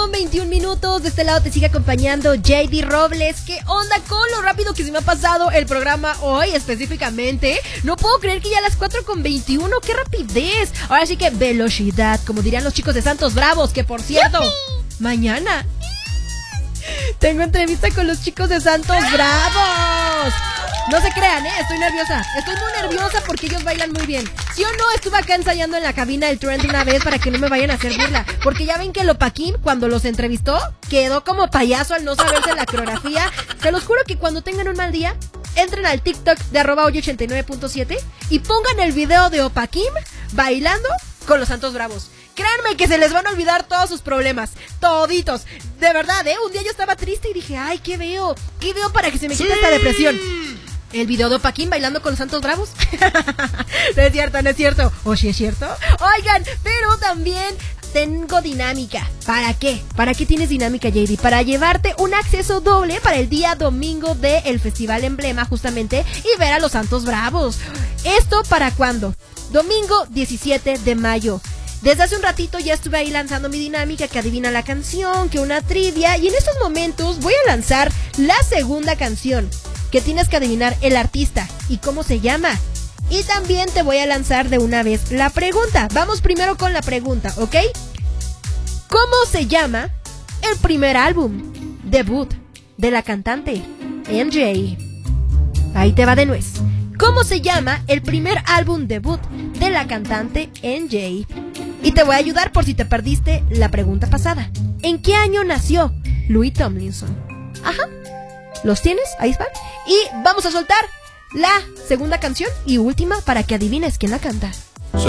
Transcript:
4:21. De este lado te sigue acompañando JD Robles. ¿Qué onda con lo rápido que se me ha pasado el programa hoy específicamente? No puedo creer que ya a las 4:21. ¡Qué rapidez! Ahora sí que velocidad, como dirían los chicos de Santos Bravos, que por cierto, mañana tengo entrevista con los chicos de Santos Bravos. No se crean, estoy nerviosa. Estoy muy nerviosa porque ellos bailan muy bien. ¿Sí o no? Estuve acá ensayando en la cabina del Trend una vez para que no me vayan a hacer burla. Porque ya ven que Lopaquín, cuando los entrevistó, quedó como payaso al no saberse la coreografía. Se los juro que cuando tengan un mal día, entren al TikTok de @hoy89.7 y pongan el video de Opaquín bailando con los Santos Bravos. Créanme que se les van a olvidar todos sus problemas. Toditos. De verdad, un día yo estaba triste y dije, ay, ¿qué veo? ¿Qué veo para que se me quite esta depresión? ¿El video de Opaquín bailando con los Santos Bravos? No es cierto, no es cierto. ¿O sí es cierto? Oigan, pero también tengo dinámica. ¿Para qué? ¿Para qué tienes dinámica, JD? Para llevarte un acceso doble para el día domingo del Festival Emblema, justamente, y ver a los Santos Bravos. ¿Esto para cuándo? Domingo 17 de mayo. Desde hace un ratito ya estuve ahí lanzando mi dinámica, que adivina la canción, que una trivia, y en estos momentos voy a lanzar la segunda canción, que tienes que adivinar el artista y cómo se llama. Y también te voy a lanzar de una vez la pregunta. Vamos primero con la pregunta, ¿ok? ¿Cómo se llama el primer álbum debut de la cantante MJ? Ahí te va de nuez. ¿Cómo se llama el primer álbum debut de la cantante MJ? Y te voy a ayudar por si te perdiste la pregunta pasada. ¿En qué año nació Louis Tomlinson? Ajá. ¿Los tienes? Ahí están. Y vamos a soltar la segunda canción y última para que adivines quién la canta.